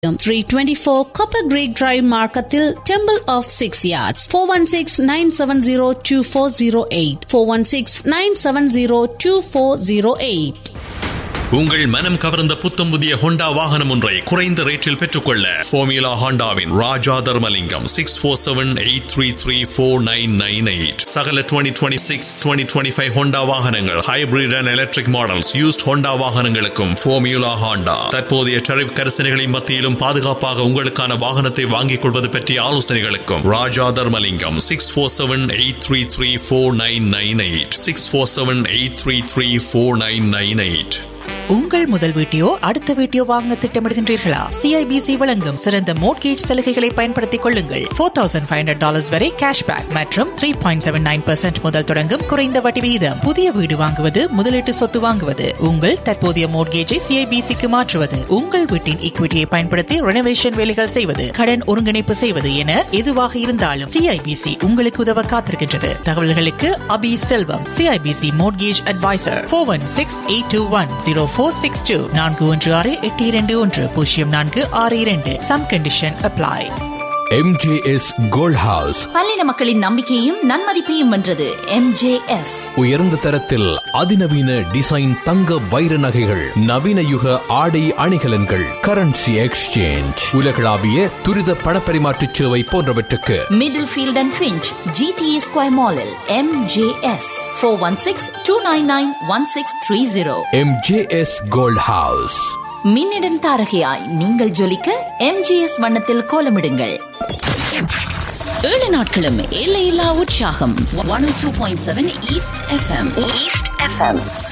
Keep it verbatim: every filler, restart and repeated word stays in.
three twenty-four Copper Creek Drive மார்க்கத்தில் Temple of Six Yards four one six nine seven zero two four zero eight four one six nine seven zero two four zero eight. உங்கள் மனம் கவர்ந்த புத்தம் புதிய Honda வாகனம் ஒன்றை குறைந்த ரேட்டில் பெற்றுக்கொள்ள ஃபோமியூலா ஹோண்டாவின் ராஜா Dharmalingam six four seven eight three three four nine nine eight. சகல twenty twenty six twenty twenty five Honda வாகனங்கள், hybrid and electric models, used Honda வாகனங்களுக்கும் ஃபோமியூலா ஹோண்டா. தற்போதைய டரிஃப் கரிசனைகளின் மத்தியிலும் பாதுகாப்பாக உங்களுக்கான வாகனத்தை வாங்கிக் கொள்வது பற்றிய ஆலோசனைகளுக்கும் ராஜா Dharmalingam six four seven eight three three four nine nine eight six four seven eight three three four nine nine eight. உங்கள் முதல் வீட்டையோ அடுத்த வீட்டையோ வாங்க திட்டமிடுகின்றீர்களா? சிஐபிசி வழங்கும் சிறந்த மோட்கேஜ் சலுகைகளை பயன்படுத்திக் கொள்ளுங்கள். Four thousand five hundred dollars வரை கேஷ்பேக் மற்றும் three point seven nine percent முதல் தொடங்கும் குறைந்த வட்டி விகிதம். புதிய வீடு வாங்குவது, முதலீட்டு சொத்து வாங்குவது, உங்கள் தற்போதைய மோட்கேஜை சிஐபிசிக்கு மாற்றுவது, உங்கள் வீட்டின் ஈக்விட்டியை பயன்படுத்தி ரெனோவேஷன் வேலைகள் செய்வது, கடன் ஒருங்கிணைப்பு செய்வது என எதுவாக இருந்தாலும் சிஐபிசி உங்களுக்கு உதவ காத்திருக்கின்றது. தகவல்களுக்கு அபி செல்வம், CIBC mortgage advisor, four one six eight two one zero four six two நான்கு ஒன்று ஆறு எட்டு இரண்டு ஒன்று பூஜ்ஜியம் நான்கு ஆறு இரண்டு. Some condition apply. M J S gold house பல்லின மக்களின் நம்பிக்கையும் நன்மதிப்பையும் வென்றது. எம் ஜே எஸ் உயர்ந்த தரத்தில் அதிநவீன டிசைன் தங்க வைர நகைகள், நவீன யுக ஆடை அணிகலன்கள், கரன்சி எக்ஸ்சேஞ்ச், உலகளாவிய துரித பணப்பரிமாற்ற சேவை போன்றவற்றுக்கு middle field and Finch GTA square மாலில் M J S four one six two nine nine one six three zero. M J S gold house. மின்னிடும் தாரகையாய் நீங்கள் ஜொலிக்க எம் ஜே எஸ் வண்ணத்தில் கோலமிடுங்கள். ஏழு நாட்களும் எல்லையில்லா உற்சாகம். One two point seven east FM. East FM.